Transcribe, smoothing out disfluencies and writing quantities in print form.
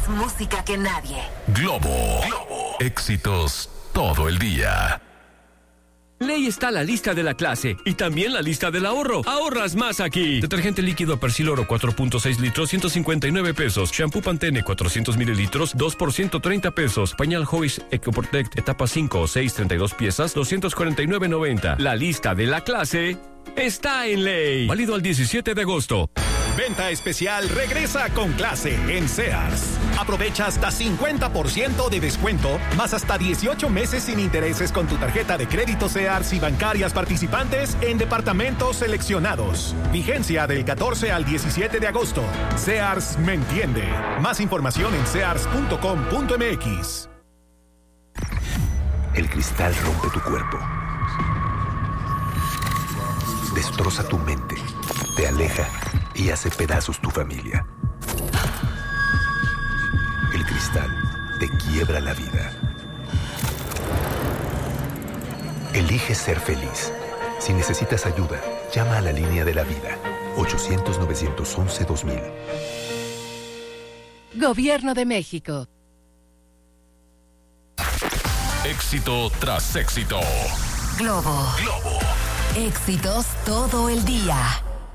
Más música que nadie. Globo. Éxitos todo el día. Ley está la lista de la clase y también la lista del ahorro. Ahorras más aquí. Detergente líquido Persil Oro 4.6 litros, 159 pesos. Shampoo Pantene 400 mililitros, 2 por 130 pesos. Pañal Hoist EcoProtect etapa 5 o 6, 32 piezas, 249.90. La lista de la clase está en Ley. Válido al 17 de agosto. Venta especial regresa con clase en Sears. Aprovecha hasta 50% de descuento, más hasta 18 meses sin intereses con tu tarjeta de crédito Sears y bancarias participantes en departamentos seleccionados. Vigencia del 14 al 17 de agosto. Sears me entiende. Más información en sears.com.mx. El cristal rompe tu cuerpo. Destroza tu mente. Te aleja y hace pedazos tu familia. El cristal te quiebra la vida. Elige ser feliz. Si necesitas ayuda, llama a la línea de la vida. 800-911-2000. Gobierno de México. Éxito tras éxito. Globo. Éxitos todo el día.